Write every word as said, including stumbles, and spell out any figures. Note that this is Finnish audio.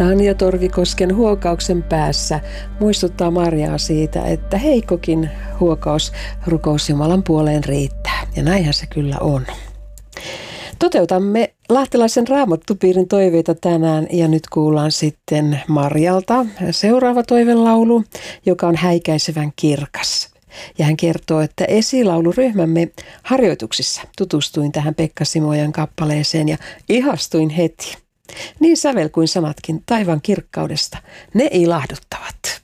Tanja Torvikosken huokauksen päässä muistuttaa Marjaa siitä, että heikkokin huokaus rukous Jumalan puoleen riittää. Ja näinhän se kyllä on. Toteutamme lahtelaisen Raamattupiirin toiveita tänään ja nyt kuullaan sitten Marjalta seuraava toivelaulu, joka on häikäisevän kirkas. Ja hän kertoo, että esilauluryhmämme harjoituksissa tutustuin tähän Pekka Simojan kappaleeseen ja ihastuin heti. Niin sävel kuin sanatkin taivaan kirkkaudesta, ne ilahduttavat.